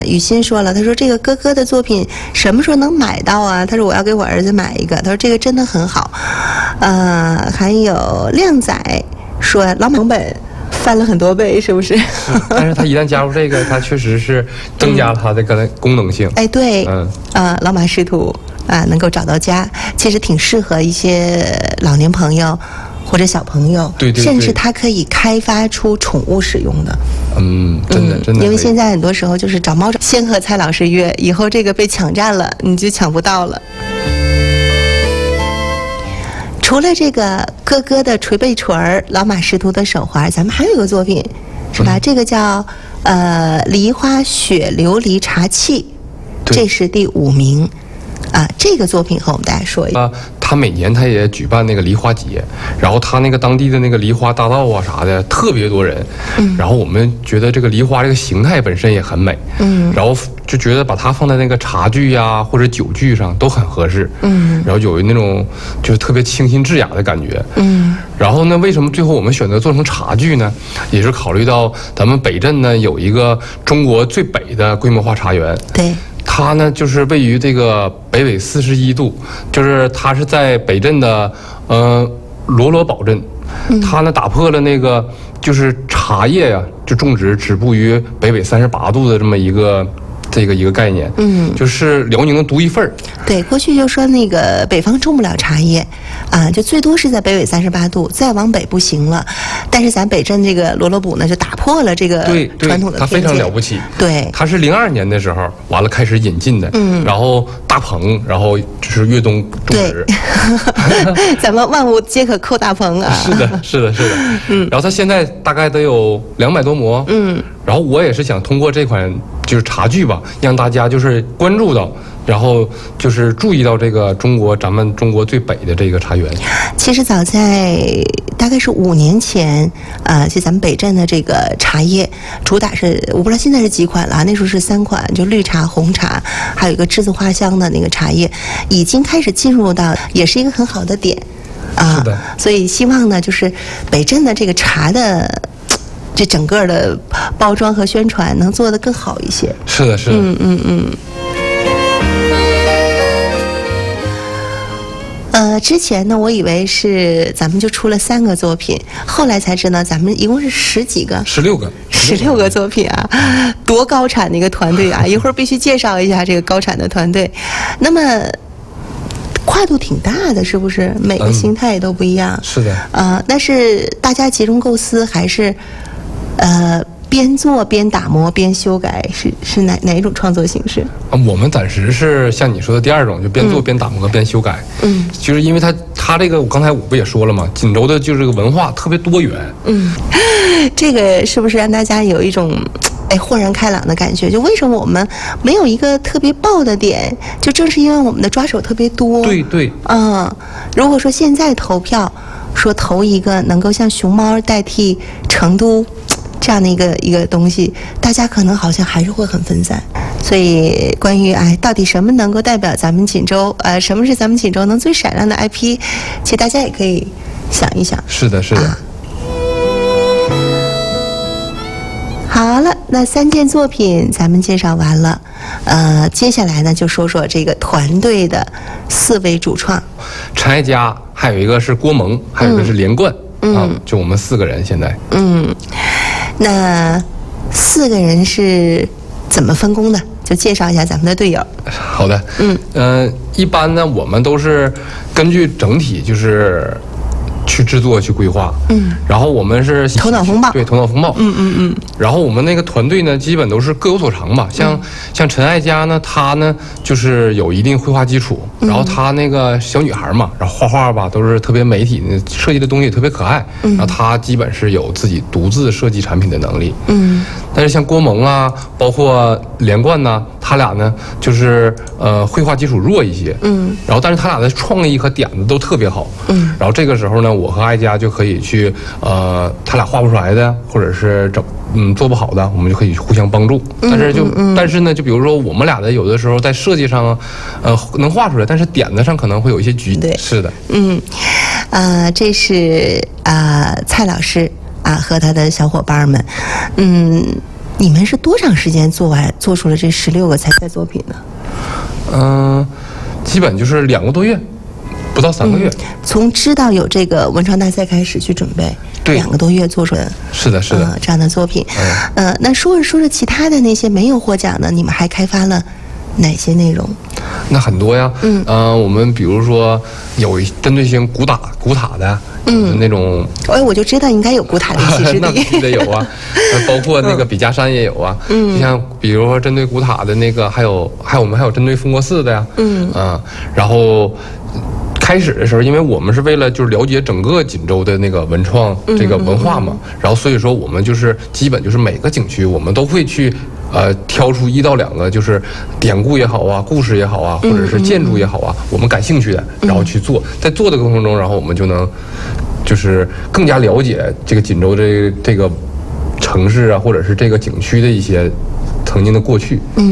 雨欣说了，他说这个哥哥的作品什么时候能买到啊？他说我要给我儿子买一个。他说这个真的很好。还有靓仔说老马成本翻了很多倍，是不是？ 但是他一旦加入这个，他确实是增加它的功能性。 哎，对，老马识途能够找到家，其实挺适合一些老年朋友。或者小朋友， 对， 甚至它可以开发出宠物使用的。 真的， 因为现在很多时候就是找猫，先和蔡老师约，以后这个被抢占了，你就抢不到了。除了这个哥哥的捶背锤儿、老马识途的手环，咱们还有一个作品，是吧？这个叫梨花雪琉璃茶器，这是第5名。这个作品和我们大家说一下。 他每年他也举办那个梨花节，然后他那个当地的那个梨花大道啊啥的特别多人，然后我们觉得这个梨花这个形态本身也很美，然后就觉得把它放在那个茶具呀或者酒具上都很合适，然后有那种就是特别清新智雅的感觉，然后呢，为什么最后我们选择做成茶具呢？也是考虑到咱们北镇呢有一个中国最北的规模化茶园， 对。 它呢，就是位于这个北纬41度，就是它是在北镇的罗罗堡镇，它呢打破了那个就是茶叶呀，就种植止步于北纬38度的这么一个概念，就是辽宁的独一份儿。 对，过去就说那个北方种不了茶叶，就最多是在北纬38度，再往北不行了。但是咱北镇这个罗罗堡呢，就打破了这个传统的偏见。 它非常了不起。 对， 它是02年的时候完了开始引进的，然后大棚，然后就是越冬种植。 咱们万物皆可扣大棚啊！ 是的。然后它现在大概得有200多模。然后我也是想通过这款就是茶具吧，让大家就是关注到，然后就是注意到这个咱们中国最北的这个茶园。 其实早在大概是5年前，就咱们北镇的这个茶叶主打是，我不知道现在是几款了，那时候是3款，就绿茶、红茶，还有一个栀子花香的那个茶叶，已经开始进入到，也是一个很好的点， 是的。 所以希望呢，就是北镇的这个茶的。这整个的包装和宣传能做得更好一些。 是的。 之前呢，我以为是咱们就出了3个作品，后来才知道咱们一共是10几个，16个作品啊，多高产的一个团队啊！一会儿必须介绍一下这个高产的团队。那么跨度挺大的，是不是？每个形态也都不一样。 是的。 但是大家集中构思还是。边做边打磨边修改，是哪一种创作形式？ 我们暂时是像你说的第2种，就边做边打磨边修改。就是因为它这个，我刚才我不也说了吗？锦州的就是这个文化特别多元。 这个是不是让大家有一种豁然开朗的感觉？就为什么我们没有一个特别爆的点？就正是因为我们的抓手特别多。 对。 如果说现在投票，说投一个能够像熊猫代替成都这样的一个东西，大家可能好像还是会很分散。所以关于到底什么能够代表咱们锦州，什么是咱们锦州能最闪亮的 IP， 其实大家也可以想一想。 是的。 好了，那3件作品咱们介绍完了，接下来呢就说说这个团队的4位主创， 陈爱佳，还有一个是郭萌，还有一个是连贯，就我们4个人现在。 那4个人是怎么分工的？就介绍一下咱们的队友。 好的。一般呢，我们都是根据整体就是去制作去规划，然后我们是头脑风暴， 对，头脑风暴，然后我们那个团队呢，基本都是各有所长吧。像陈爱佳呢，她呢就是有一定绘画基础，然后她那个小女孩嘛，然后画画吧都是特别美体，设计的东西也特别可爱，然后她基本是有自己独自设计产品的能力。但是像郭萌啊，包括连贯呐，他俩呢就是绘画基础弱一些，然后但是他俩的创意和点子都特别好，然后这个时候呢，我和爱佳就可以去他俩画不出来的，或者是做不好的，我们就可以互相帮助。但是呢，就比如说我们俩的有的时候在设计上，能画出来，但是点子上可能会有一些局。 对， 是的。 这是蔡老师和他的小伙伴们， 你们是多长时间做出了这16个参赛作品呢？ 基本就是2个多月，不到3个月。 从知道有这个文创大赛开始去准备， 对 ，2个多月做出来。 是的， 这样的作品。那说着其他的那些没有获奖的，你们还开发了哪些内容？ 那很多呀，我们比如说有针对性古塔的，那种， 我就知道应该有古塔的历史那必须得有啊，包括那个笔架山也有啊，像比如说针对古塔的那个，还有我们还有针对丰国寺的呀，然后。开始的时候，因为我们是为了就是了解整个锦州的那个文创这个文化嘛，然后所以说我们就是基本就是每个景区我们都会去挑出1到2个就是典故也好啊，故事也好啊，或者是建筑也好啊，我们感兴趣的，然后去做，在做的过程中，然后我们就能就是更加了解这个锦州这个城市啊，或者是这个景区的一些曾经的过去。